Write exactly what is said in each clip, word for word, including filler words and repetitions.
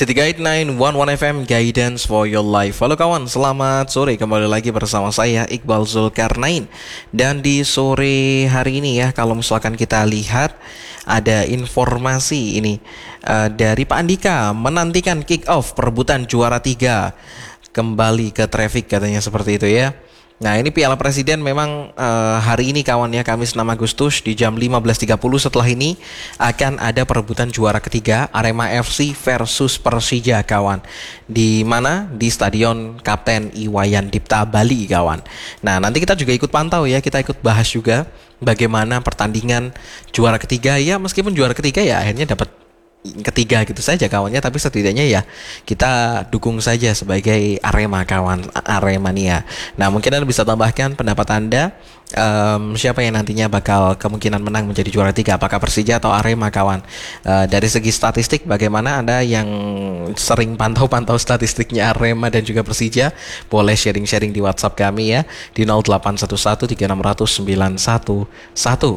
City Guide sembilan satu satu F M, Guidance for your life. Halo kawan, selamat sore. Kembali lagi bersama saya Iqbal Zulkarnain. Dan di sore hari ini ya, kalau misalkan kita lihat ada informasi ini uh, dari Pak Andika menantikan kick off perebutan juara tiga kembali ke traffic, katanya seperti itu ya. Nah, ini Piala Presiden memang uh, hari ini kawan ya, Kamis enam Agustus di jam lima belas tiga puluh. Setelah ini akan ada perebutan juara ketiga Arema F C versus Persija kawan. Di mana? Di Stadion Kapten Iwayan Dipta Bali kawan. Nah, nanti kita juga ikut pantau ya, kita ikut bahas juga bagaimana pertandingan juara ketiga ya. Meskipun juara ketiga ya akhirnya dapat ketiga gitu saja kawannya, tapi setidaknya ya kita dukung saja sebagai Arema kawan, Aremania. Nah, mungkin Anda bisa tambahkan pendapat Anda, um, siapa yang nantinya bakal kemungkinan menang menjadi juara tiga, apakah Persija atau Arema kawan. Uh, dari segi statistik bagaimana, Anda yang sering pantau-pantau statistiknya Arema dan juga Persija, boleh sharing-sharing di WhatsApp kami ya di nol delapan satu satu tiga enam nol nol sembilan satu satu.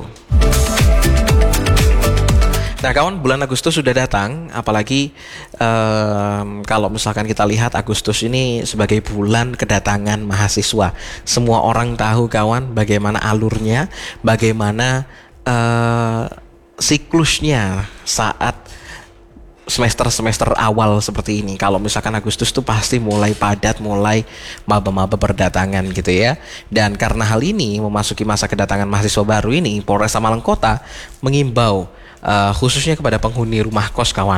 Nah kawan, bulan Agustus sudah datang, apalagi um, kalau misalkan kita lihat Agustus ini sebagai bulan kedatangan mahasiswa. Semua orang tahu kawan bagaimana alurnya, bagaimana uh, siklusnya saat semester-semester awal seperti ini. Kalau misalkan Agustus tuh pasti mulai padat, mulai maba-maba berdatangan gitu ya. Dan karena hal ini memasuki masa kedatangan mahasiswa baru ini, Polres Malang Kota mengimbau Uh, khususnya kepada penghuni rumah kos kawan,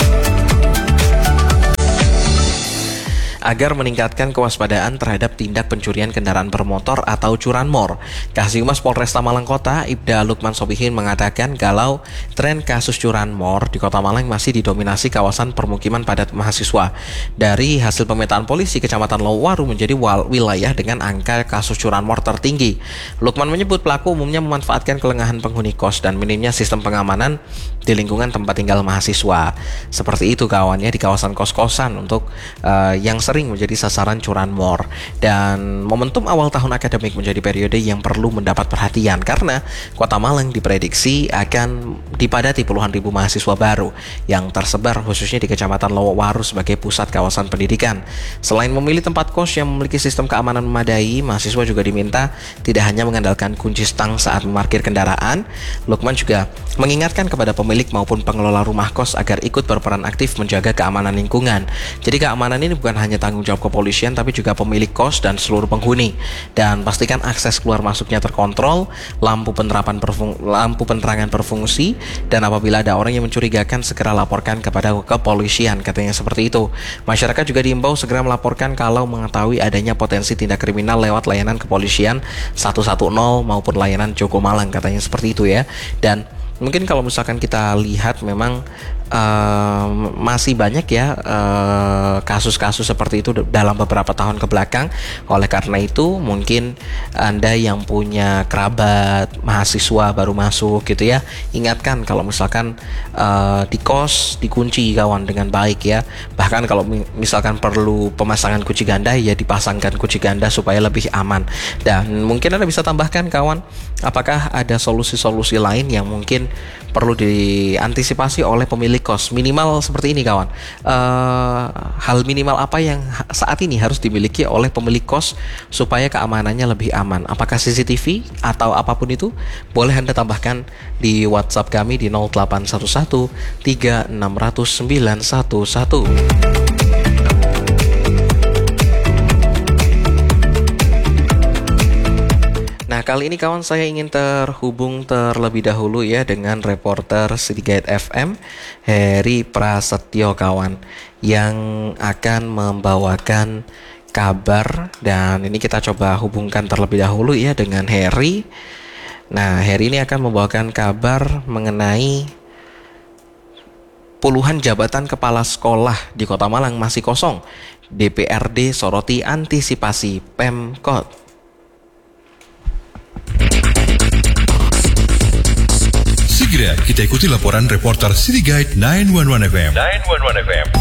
agar meningkatkan kewaspadaan terhadap tindak pencurian kendaraan bermotor atau curanmor. Kasih-Humas Polresta Malang Kota, Ibda Lukman Sobihin, mengatakan kalau tren kasus curanmor di Kota Malang masih didominasi kawasan permukiman padat mahasiswa. Dari hasil pemetaan polisi, Kecamatan Lowaru menjadi wilayah dengan angka kasus curanmor tertinggi. Lukman menyebut pelaku umumnya memanfaatkan kelengahan penghuni kos dan minimnya sistem pengamanan di lingkungan tempat tinggal mahasiswa. Seperti itu kawannya di kawasan kos-kosan untuk uh, yang sering menjadi sasaran curanmor. Dan momentum awal tahun akademik menjadi periode yang perlu mendapat perhatian karena Kota Malang diprediksi akan dipadati puluhan ribu mahasiswa baru yang tersebar khususnya di Kecamatan Lowaru sebagai pusat kawasan pendidikan. Selain memilih tempat kos yang memiliki sistem keamanan memadai, mahasiswa juga diminta tidak hanya mengandalkan kunci stang saat memarkir kendaraan. Lukman juga mengingatkan kepada pemilik maupun pengelola rumah kos agar ikut berperan aktif menjaga keamanan lingkungan. Jadi keamanan ini bukan hanya tanggung jawab kepolisian tapi juga pemilik kos dan seluruh penghuni. Dan pastikan akses keluar masuknya terkontrol, lampu penerapan perfung- lampu penerangan berfungsi, dan apabila ada orang yang mencurigakan segera laporkan kepada kepolisian, katanya seperti itu. Masyarakat juga diimbau segera melaporkan kalau mengetahui adanya potensi tindak kriminal lewat layanan kepolisian satu satu nol maupun layanan Joko Malang, katanya seperti itu ya. Dan mungkin kalau misalkan kita lihat memang uh, masih banyak ya uh, kasus-kasus seperti itu dalam beberapa tahun ke belakang. Oleh karena itu mungkin Anda yang punya kerabat mahasiswa baru masuk gitu ya, ingatkan kalau misalkan uh, di kos dikunci kawan dengan baik ya. Bahkan kalau misalkan perlu pemasangan kunci ganda ya dipasangkan kunci ganda supaya lebih aman. Dan mungkin Anda bisa tambahkan kawan, apakah ada solusi-solusi lain yang mungkin perlu diantisipasi oleh pemilik kos. Minimal seperti ini kawan, uh, hal minimal apa yang saat ini harus dimiliki oleh pemilik kos supaya keamanannya lebih aman? Apakah C C T V atau apapun itu? Boleh Anda tambahkan di WhatsApp kami di nol delapan satu satu tiga enam nol nol sembilan satu satu. Nah, kali ini kawan saya ingin terhubung terlebih dahulu ya dengan reporter City Guide F M Heri Prasetyo kawan, yang akan membawakan kabar. Dan ini kita coba hubungkan terlebih dahulu ya dengan Heri. Nah, Heri ini akan membawakan kabar mengenai puluhan jabatan kepala sekolah di Kota Malang masih kosong. D P R D soroti antisipasi Pemkot. Segera kita ikuti laporan reporter City Guide sembilan satu satu F M. sembilan satu satu F M.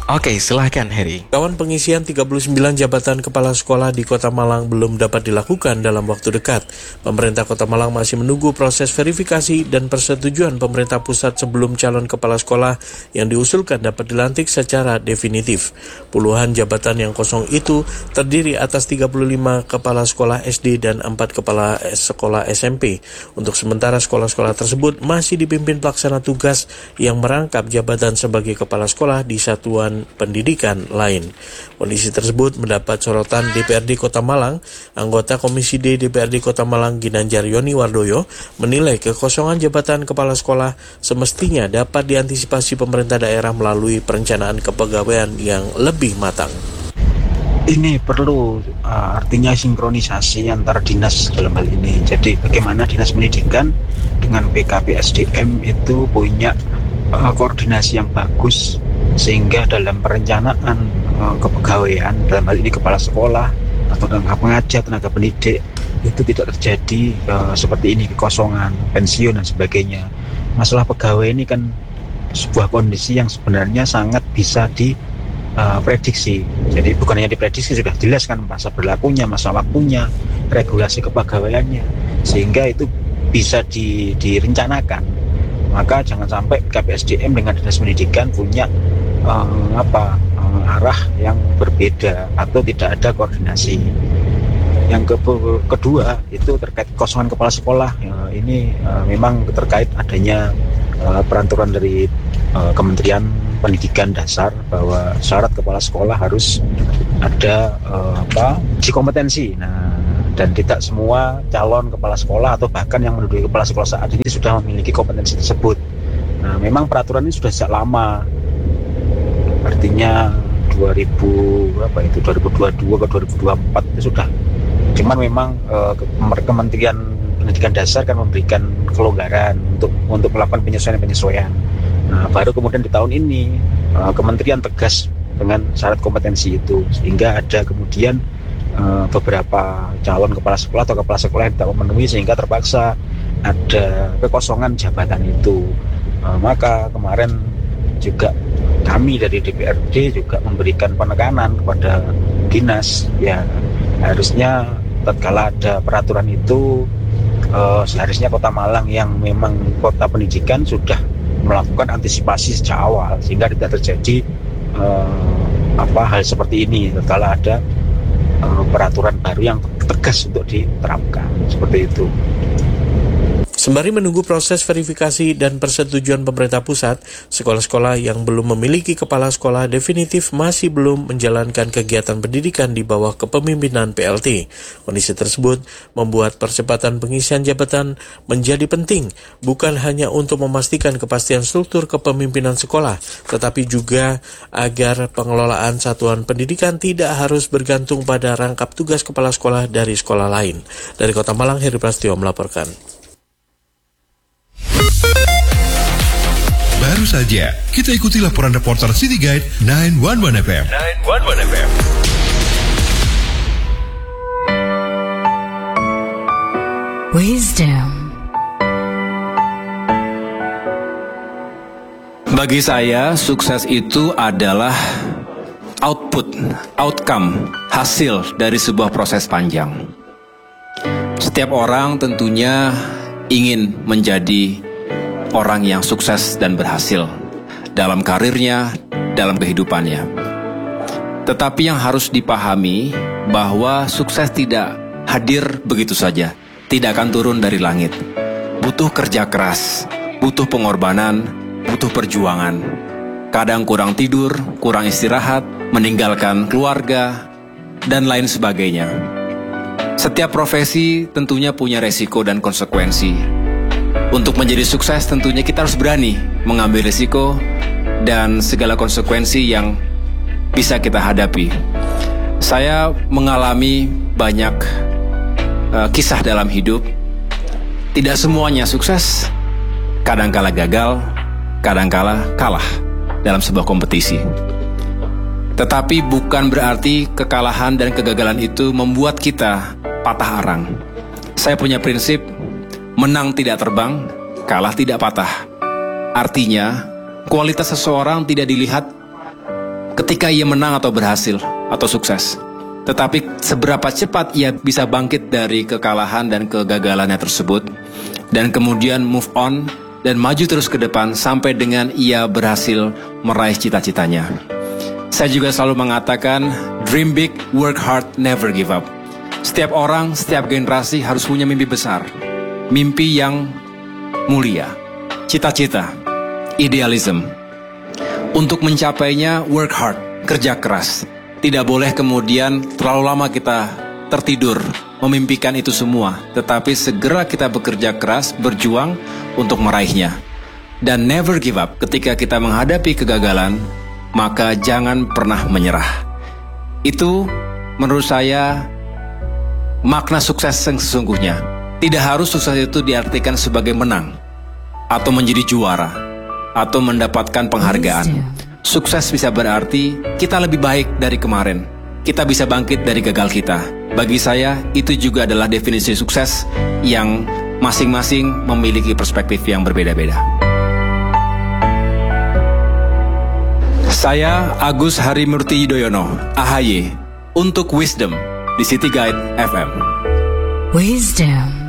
Oke, silahkan Heri. Kawan, pengisian tiga puluh sembilan jabatan kepala sekolah di Kota Malang belum dapat dilakukan dalam waktu dekat. Pemerintah Kota Malang masih menunggu proses verifikasi dan persetujuan pemerintah pusat sebelum calon kepala sekolah yang diusulkan dapat dilantik secara definitif. Puluhan jabatan yang kosong itu terdiri atas tiga puluh lima kepala sekolah S D dan empat kepala sekolah S M P. Untuk sementara sekolah-sekolah tersebut masih dipimpin pelaksana tugas yang merangkap jabatan sebagai kepala sekolah di satuan pendidikan lain. Kondisi tersebut mendapat sorotan D P R D Kota Malang. Anggota Komisi D D P R D Kota Malang Ginanjar Yoni Wardoyo menilai kekosongan jabatan kepala sekolah semestinya dapat diantisipasi pemerintah daerah melalui perencanaan kepegawaian yang lebih matang. Ini perlu uh, artinya sinkronisasi antar dinas dalam hal ini. Jadi bagaimana dinas pendidikan dengan B K P S D M itu punya uh, koordinasi yang bagus, sehingga dalam perencanaan uh, kepegawaian, dalam hal ini kepala sekolah atau tenaga pengajar, tenaga pendidik, itu tidak terjadi uh, seperti ini, kekosongan, pensiun dan sebagainya. Masalah pegawai ini kan sebuah kondisi yang sebenarnya sangat bisa diprediksi. Uh, Jadi bukan hanya diprediksi, sudah jelas kan masa berlakunya, masa waktunya, regulasi kepegawaiannya, sehingga itu bisa di, direncanakan. Maka jangan sampai K P S D M dengan dinas pendidikan punya uh, apa uh, arah yang berbeda atau tidak ada koordinasi. Yang ke- kedua itu terkait kekosongan kepala sekolah. Uh, ini uh, memang terkait adanya uh, peraturan dari uh, Kementerian Pendidikan Dasar bahwa syarat kepala sekolah harus ada uh, apa uji kompetensi. Nah, dan tidak semua calon kepala sekolah atau bahkan yang menduduki kepala sekolah saat ini sudah memiliki kompetensi tersebut. Nah, memang peraturan ini sudah sejak lama. Artinya dua ribu apa itu dua ribu dua puluh dua ke dua ribu dua puluh empat itu sudah. Cuman memang eh, Kementerian Pendidikan Dasar kan memberikan kelonggaran untuk untuk melakukan penyesuaian-penyesuaian. Nah, baru kemudian di tahun ini eh, kementerian tegas dengan syarat kompetensi itu, sehingga ada kemudian Uh, beberapa calon kepala sekolah atau kepala sekolah yang tidak memenuhi, sehingga terpaksa ada kekosongan jabatan itu. Uh, maka kemarin juga kami dari D P R D juga memberikan penekanan kepada dinas, ya harusnya tatkala ada peraturan itu uh, seharusnya Kota Malang yang memang kota pendidikan sudah melakukan antisipasi sejak awal, sehingga tidak terjadi uh, apa hal seperti ini tatkala ada peraturan baru yang tegas untuk diterapkan, seperti itu. Sembari menunggu proses verifikasi dan persetujuan pemerintah pusat, sekolah-sekolah yang belum memiliki kepala sekolah definitif masih belum menjalankan kegiatan pendidikan di bawah kepemimpinan P L T. Kondisi tersebut membuat percepatan pengisian jabatan menjadi penting, bukan hanya untuk memastikan kepastian struktur kepemimpinan sekolah, tetapi juga agar pengelolaan satuan pendidikan tidak harus bergantung pada rangkap tugas kepala sekolah dari sekolah lain. Dari Kota Malang, Heri Prasetyo melaporkan. Baru saja kita ikuti laporan reporter City Guide sembilan satu satu F M. sembilan satu satu F M. Wisdom. Bagi saya, sukses itu adalah output, outcome, hasil dari sebuah proses panjang. Setiap orang tentunya ingin menjadi orang yang sukses dan berhasil dalam karirnya, dalam kehidupannya. Tetapi yang harus dipahami bahwa sukses tidak hadir begitu saja, tidak akan turun dari langit. Butuh kerja keras, butuh pengorbanan, butuh perjuangan. Kadang kurang tidur, kurang istirahat, meninggalkan keluarga, dan lain sebagainya. Setiap profesi tentunya punya resiko dan konsekuensi. Untuk menjadi sukses tentunya kita harus berani mengambil risiko dan segala konsekuensi yang bisa kita hadapi. Saya mengalami banyak uh, kisah dalam hidup. Tidak semuanya sukses, kadangkala gagal, kadangkala kalah dalam sebuah kompetisi. Tetapi bukan berarti kekalahan dan kegagalan itu membuat kita patah arang. Saya punya prinsip, menang tidak terbang, kalah tidak patah. Artinya, kualitas seseorang tidak dilihat ketika ia menang atau berhasil atau sukses. Tetapi seberapa cepat ia bisa bangkit dari kekalahan dan kegagalannya tersebut dan kemudian move on dan maju terus ke depan sampai dengan ia berhasil meraih cita-citanya. Saya juga selalu mengatakan, dream big, work hard, never give up. Setiap orang, setiap generasi harus punya mimpi besar. Mimpi yang mulia, cita-cita, idealism. Untuk mencapainya, work hard, kerja keras. Tidak boleh kemudian terlalu lama kita tertidur memimpikan itu semua, tetapi segera kita bekerja keras, berjuang untuk meraihnya. Dan never give up. Ketika kita menghadapi kegagalan, maka jangan pernah menyerah. Itu menurut saya makna sukses yang sesungguhnya. Tidak harus sukses itu diartikan sebagai menang atau menjadi juara atau mendapatkan penghargaan. Sukses bisa berarti kita lebih baik dari kemarin. Kita bisa bangkit dari gagal kita. Bagi saya, itu juga adalah definisi sukses yang masing-masing memiliki perspektif yang berbeda-beda. Saya Agus Harimurti Yudhoyono, A H Y, untuk Wisdom di City Guide F M. Wisdom.